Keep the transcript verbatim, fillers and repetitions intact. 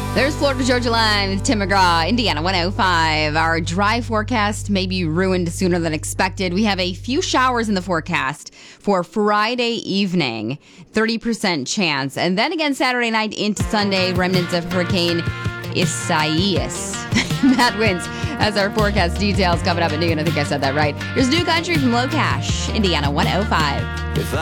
There's Florida Georgia Line with Tim McGraw, Indiana one oh five. Our dry forecast may be ruined sooner than expected. We have a few showers in the forecast for Friday evening, thirty percent chance. And then again Saturday night into Sunday, remnants of Hurricane Isaias. Matt Wins has our forecast details coming up at noon. I think I said that right. Here's New Country from Low Cash, Indiana one oh five. If